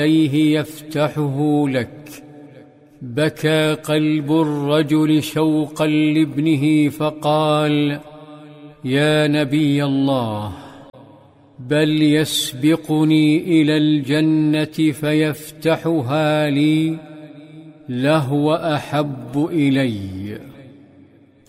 عليه يفتحه لك. بكى قلب الرجل شوقا لابنه فقال: يا نبي الله، بل يسبقني إلى الجنة فيفتحها لي، لهو أحب إلي.